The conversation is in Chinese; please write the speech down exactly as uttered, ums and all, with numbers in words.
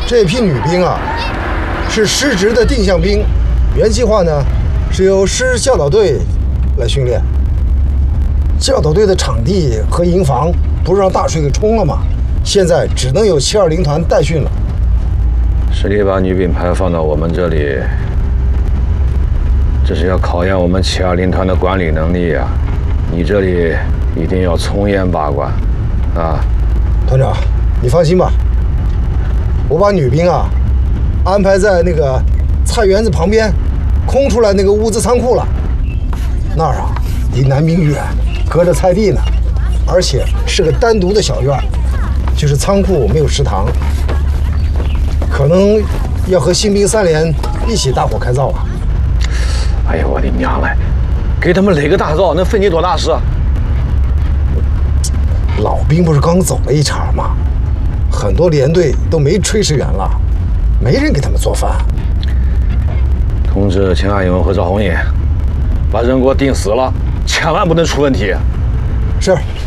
这批女兵啊，是师职的定向兵，原计划呢是由师教导队来训练。教导队的场地和营房不是让大水给冲了吗？现在只能由七二零团代训了。 是你把女兵排放到我们这里，这是要考验我们七二零团的管理能力呀、啊！你这里一定要从严把关，啊！ 团长，你放心吧，我把女兵啊安排在那个菜园子旁边空出来那个物资仓库了。那儿啊离南滨远，隔着菜地呢，而且是个单独的小院，就是仓库没有食堂，可能要和新兵三连一起大火开灶啊。 哎呀，我的娘嘞！给他们垒个大灶，能费你多大事？ 老兵不是刚走了一茬吗？很多连队都没炊事员了，没人给他们做饭。 通知秦阿勇和赵红英，把人给我盯死了，千万不能出问题。 是。